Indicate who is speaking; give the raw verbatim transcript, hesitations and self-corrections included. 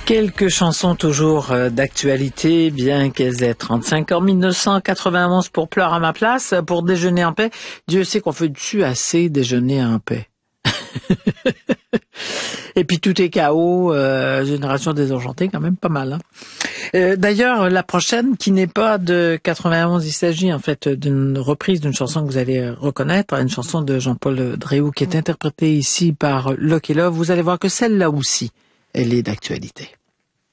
Speaker 1: Quelques chansons toujours d'actualité, bien qu'elles aient trente-cinq ans. mille neuf cent quatre-vingt-onze pour Pleure à ma place, pour Déjeuner en paix. Dieu sait qu'on fait dessus assez déjeuner en paix. Et puis tout est chaos, euh, Génération désenchantée, quand même pas mal. Hein. Euh, d'ailleurs, la prochaine, qui n'est pas de quatre-vingt-onze, il s'agit en fait d'une reprise d'une chanson que vous allez reconnaître, une chanson de Jean-Paul Dréhoux qui est interprétée ici par Lock et Love. Vous allez voir que celle-là aussi, elle est d'actualité.